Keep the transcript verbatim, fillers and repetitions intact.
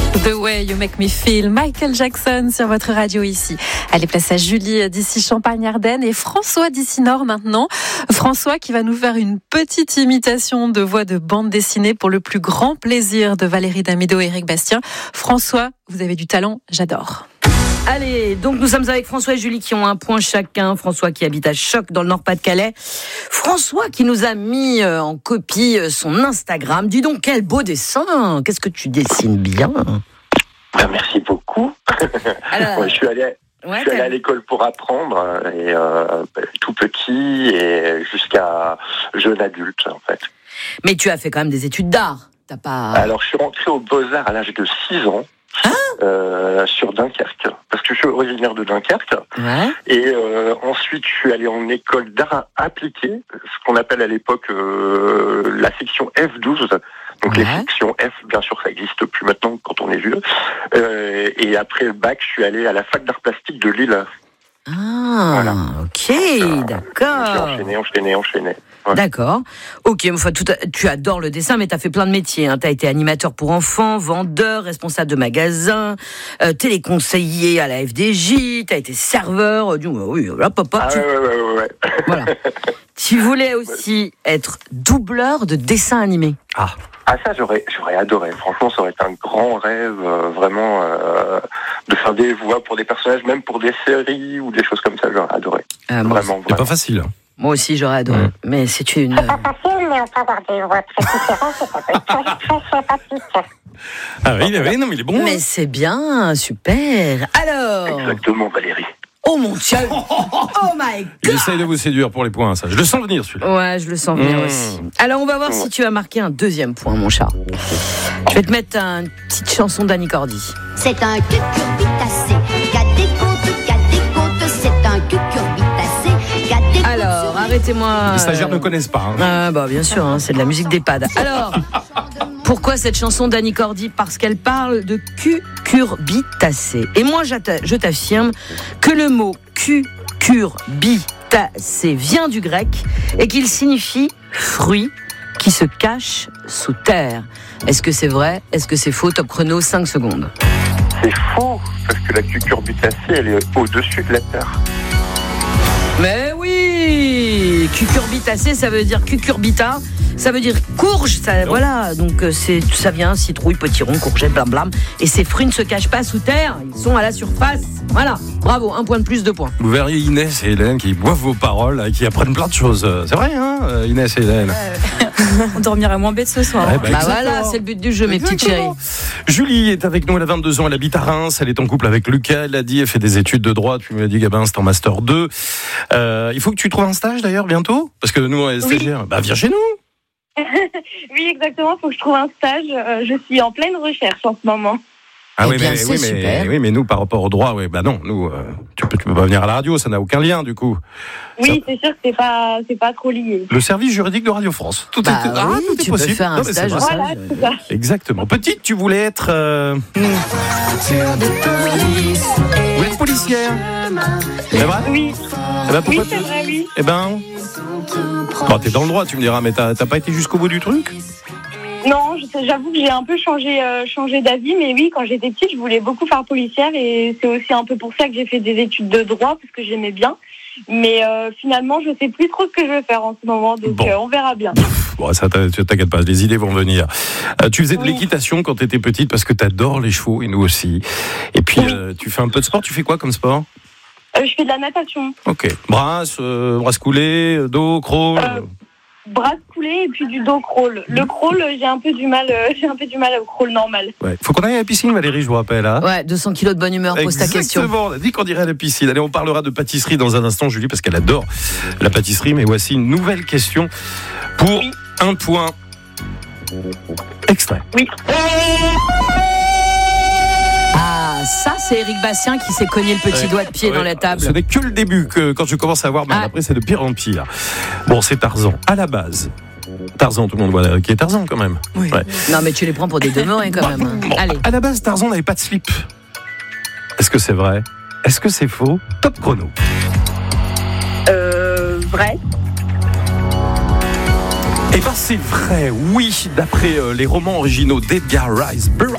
The Way You Make Me Feel, Michael Jackson sur votre radio ici. Allez, place à Julie d'ici Champagne-Ardenne et François d'ici Nord maintenant. François qui va nous faire une petite imitation de voix de bande dessinée pour le plus grand plaisir de Valérie Damido et Éric Bastien. François, vous avez du talent, j'adore. Allez, donc nous sommes avec François et Julie qui ont un point chacun. François qui habite à Choc dans le Nord-Pas-de-Calais. François qui nous a mis en copie son Instagram. Dis donc, quel beau dessin. Qu'est-ce que tu dessines bien. Ben, merci beaucoup. Alors, ouais, je suis allé, ouais, je suis allé à l'école pour apprendre, et, euh, tout petit et jusqu'à jeune adulte en fait. Mais tu as fait quand même des études d'art. T'as pas... Alors je suis rentré aux Beaux-Arts à l'âge de six ans. Hein euh, sur Dunkerque, parce que je suis originaire de Dunkerque. Ouais. Et euh, ensuite je suis allé en école d'art appliqué, ce qu'on appelle à l'époque euh, la section F douze. Donc ouais. Les sections F, bien sûr, ça n'existe plus maintenant quand on est vieux. Euh, et après le bac, je suis allé à la fac d'art plastique de Lille. Ah, voilà. Ok, euh, d'accord. J'ai enchaîné, enchaîné, enchaîné. Ouais. D'accord. Ok, enfin, tout à... tu adores le dessin, mais tu as fait plein de métiers. Hein. Tu as été animateur pour enfants, vendeur, responsable de magasin, euh, téléconseiller à la F D J, tu as été serveur. Du... Oui, là, papa. Ah, tu... ouais, ouais, ouais, ouais. Voilà. Tu voulais aussi être doubleur de dessin animé. Ah. Ah ça j'aurais j'aurais adoré. Franchement ça aurait été un grand rêve euh, vraiment euh, de faire des voix pour des personnages, même pour des séries ou des choses comme ça. J'aurais adoré. Ah, vraiment, vraiment. C'est pas facile. Moi aussi j'aurais adoré. Mmh. Mais c'est une. C'est pas facile, mais on peut avoir des voix très différentes. Ça peut être très très sympathique. Ah oui, oui, non mais il est bon. Mais hein. C'est bien, super. Alors. Exactement Valérie. Oh mon Dieu! Oh my God! Il essaye de vous séduire pour les points, ça. Je le sens venir, celui-là. Ouais, je le sens venir mmh. aussi. Alors, on va voir mmh. si tu as marqué un deuxième point, mon chat. Je vais te mettre une petite chanson d'Annie Cordy. C'est un cucurbitacé. Qu'a des côtes, qu'a des côtes. C'est un cucurbitacé. Qu'a des côtes. Alors, arrêtez-moi. Les stagiaires euh... ne connaissent pas. Hein. Ah, bah, bien sûr, hein, c'est de la musique d'EHPAD. Alors. Pourquoi cette chanson d'Annie Cordy ? Parce qu'elle parle de cucurbitacé. Et moi, je t'affirme que le mot cucurbitacé vient du grec et qu'il signifie fruit qui se cache sous terre. Est-ce que c'est vrai ? Est-ce que c'est faux ? Top chrono, cinq secondes. C'est faux, parce que la cucurbitacée, elle est au-dessus de la terre. Mais oui ! Cucurbitacé, ça veut dire cucurbita. Ça veut dire courge, ça, voilà. Donc c'est, ça vient citrouille, potiron, courgette, blam blam. Et ces fruits ne se cachent pas sous terre, ils sont à la surface. Voilà, bravo, un point de plus, deux points. Vous verriez Inès et Hélène qui boivent vos paroles, qui apprennent plein de choses. C'est vrai, hein, Inès et Hélène. euh, On dormira moins bête ce soir. Ouais, bah, bah voilà, c'est le but du jeu, mes petites chéries. Julie est avec nous, elle a vingt-deux ans, elle habite à Reims, elle est en couple avec Lucas, elle a dit, elle fait des études de droit, tu me l'as dit, Gabin, c'est en master deux. Euh, il faut que tu trouves un stage d'ailleurs bientôt, parce que nous, on est stagiaires. Oui. Bah viens chez nous. Oui, exactement, il faut que je trouve un stage. Euh, je suis en pleine recherche en ce moment. Ah oui, bien, mais, oui, mais, oui, mais nous, par rapport au droit, oui, bah non, nous, euh, tu peux, tu peux pas venir à la radio, ça n'a aucun lien, du coup. Oui, ça... c'est sûr que c'est pas, c'est pas trop lié. Le service juridique de Radio France. Tout bah est, oui, ah, tout tu est possible. peux faire un non, stage. Voilà, c'est ça. Exactement. Petite, tu voulais être. Euh... Mmh. Vous êtes policière. C'est vrai ? Oui. Eh ben, oui, c'est vrai, oui. Eh ben. Bon, t'es dans le droit, tu me diras, mais t'as, t'as pas été jusqu'au bout du truc ? Non, j'avoue que j'ai un peu changé, euh, changé d'avis, mais oui, quand j'étais petite, je voulais beaucoup faire policière et c'est aussi un peu pour ça que j'ai fait des études de droit, parce que j'aimais bien. Mais euh, finalement, je sais plus trop ce que je veux faire en ce moment, donc bon. euh, on verra bien. Bon, ça t'inquiète pas, les idées vont venir. Euh, tu faisais de oui. l'équitation quand t'étais petite parce que t'adores les chevaux et nous aussi. Et puis, oui. euh, tu fais un peu de sport, tu fais quoi comme sport ? euh, Je fais de la natation. Ok. Brasse, euh, brasse coulée, dos, crawl euh, Brasse coulée et puis du dos crawl. Le crawl, j'ai un peu du mal, euh, j'ai un peu du mal au crawl normal. Ouais. Faut qu'on aille à la piscine, Valérie, je vous rappelle. Hein. Ouais, deux cents kilos de bonne humeur, pose ta question. Exactement, on a dit qu'on irait à la piscine. Allez, on parlera de pâtisserie dans un instant, Julie, parce qu'elle adore la pâtisserie. Mais voici une nouvelle question pour oui. un point. Extrait. Oui. Ah, ça, c'est Éric Bastien qui s'est cogné le petit ouais, doigt de pied ouais, dans la table. Ce n'est que le début, que quand je commence à voir, mais ah. après, c'est de pire en pire. Bon, c'est Tarzan. À la base, Tarzan, tout le monde voit qui est Tarzan quand même. Oui. Ouais. Non, mais tu les prends pour des demeurés quand même. Hein. Bon, allez. À la base, Tarzan n'avait pas de slip. Est-ce que c'est vrai ? Est-ce que c'est faux ? Top chrono. Euh, vrai. Eh ben c'est vrai, oui, d'après euh, les romans originaux d'Edgar Rice Burroughs.